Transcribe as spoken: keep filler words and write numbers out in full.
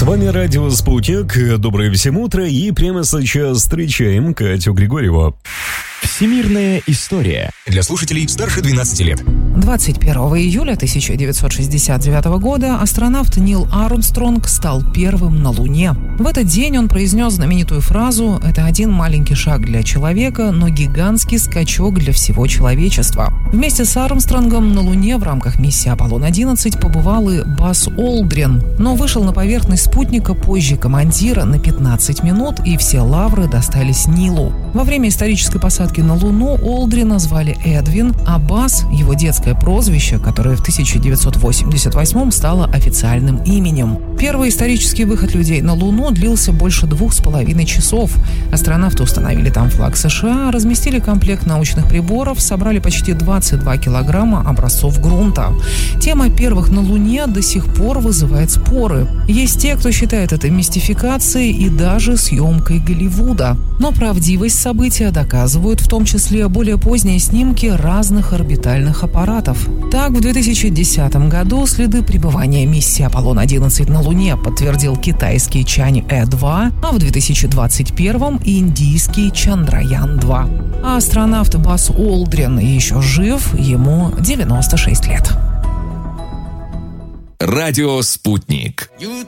вами радио «Спутник». Доброе всем утро. И прямо сейчас встречаем Катю Григорьеву. Всемирная история. Для слушателей старше двенадцати лет. двадцать первого июля тысяча девятьсот шестьдесят девятого года астронавт Нил Армстронг стал первым на Луне. В этот день он произнес знаменитую фразу «Это один маленький шаг для человека, но гигантский скачок для всего человечества». Вместе с Армстронгом на Луне в рамках миссии Аполлон одиннадцать побывал и Базз Олдрин, но вышел на поверхность спутника позже командира на пятнадцать минут, и все лавры достались Нилу. Во время исторической посадки на Луну Олдрина звали Эдвин, а Базз — его детское прозвище, которое в тысяча девятьсот восемьдесят восьмом стало официальным именем. Первый исторический выход людей на Луну длился больше двух с половиной часов. Астронавты установили там флаг США, разместили комплект научных приборов, собрали почти двадцать два килограмма образцов грунта. Тема первых на Луне до сих пор вызывает споры. Есть те, кто считает это мистификацией и даже съемкой Голливуда. Но правдивость события доказывают в том числе более поздние снимки разных орбитальных аппаратов. Так, в две тысячи десятом году следы пребывания миссии Аполлон одиннадцать на Луне подтвердил китайский Чань-Э два, а в две тысячи двадцать первом индийский Чандраян два. А астронавт Базз Олдрин еще жив, ему девяносто шесть лет. Радио «Спутник».